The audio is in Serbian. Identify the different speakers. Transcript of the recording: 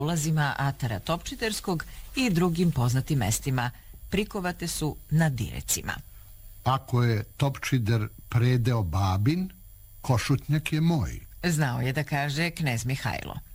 Speaker 1: ulazima Atara Topčiderskog i drugim poznatim mestima. Prikovate su na Direcima.
Speaker 2: Ako je Topčider predeo babin, Košutnjak je moj.
Speaker 1: Znao je da kaže knez Mihajlo.